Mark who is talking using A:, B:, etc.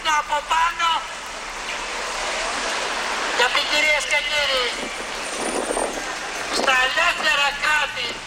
A: είναι από πάνω. Γιατί κυρίες και κύριοι, στα ελεύθερα κράτη